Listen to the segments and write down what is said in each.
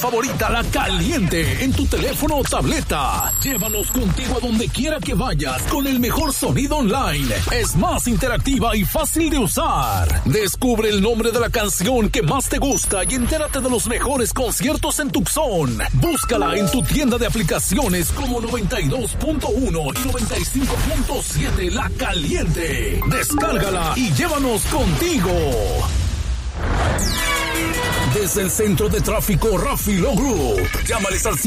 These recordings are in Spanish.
favorita, La Caliente, en tu teléfono o tableta. Llévanos contigo a donde quiera que vayas con el mejor sonido online. Es más interactiva y fácil de usar. Descubre el nombre de la canción que más te gusta y entérate de los mejores conciertos en Tucson. Búscala en tu tienda de aplicaciones como 92.1 y 95.7 La Caliente. Descárgala y llévanos contigo. Desde el centro de tráfico Rafi Law Group. Llámales al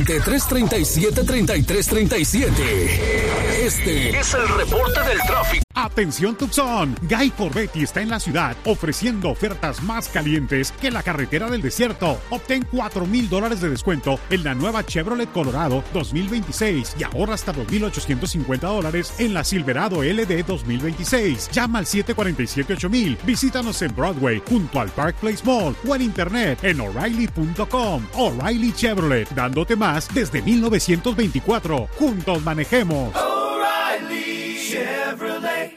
520-337-3337. Este es el reporte del tráfico. Atención Tucson, Guy Corvetti está en la ciudad ofreciendo ofertas más calientes que la carretera del desierto. Obtén $4,000 de descuento en la nueva Chevrolet Colorado 2026 y ahorra hasta $2,850 en la Silverado LD 2026. Llama al 747-8000. Visítanos en Broadway junto al Park Place Mall o en internet en O'Reilly.com. O'Reilly Chevrolet, dándote más desde 1924. Juntos manejemos. O'Reilly Chevrolet.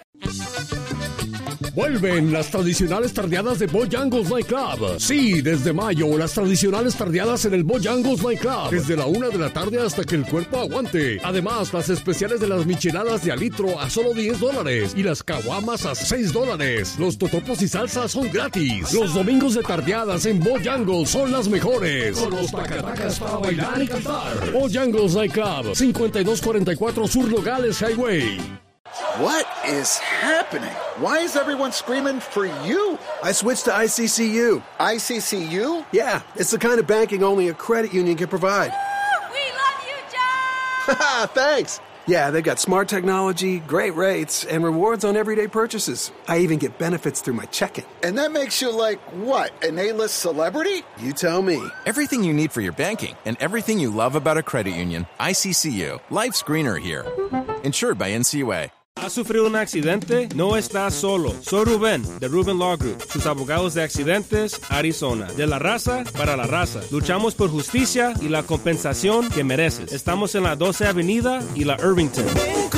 Vuelven las tradicionales tardeadas de Bojangles Night Club. Sí, desde mayo, las tradicionales tardeadas en el Bojangles Night Club. Desde la 1 de la tarde hasta que el cuerpo aguante. Además, las especiales de las micheladas de a litro a solo $10 y las caguamas a $6. Los totopos y salsas son gratis. Los domingos de tardeadas en Bojangles son las mejores. Con los tacatacas para bailar y cantar. Bojangles Night Club, 5244 Sur Nogales Highway. What is happening? Why is everyone screaming for you? I switched to ICCU. ICCU? Yeah, it's the kind of banking only a credit union can provide. We love you, John! Thanks. Yeah, they've got smart technology, great rates, and rewards on everyday purchases. I even get benefits through my checking. And that makes you like, what, an A-list celebrity? You tell me. Everything you need for your banking and everything you love about a credit union. ICCU. Life's greener here. Insured by NCUA. ¿Has sufrido un accidente? No estás solo. Soy Rubén, de Rubén Law Group, sus abogados de accidentes, Arizona. De la raza para la raza. Luchamos por justicia y la compensación que mereces. Estamos en la 12 Avenida y la Irvington.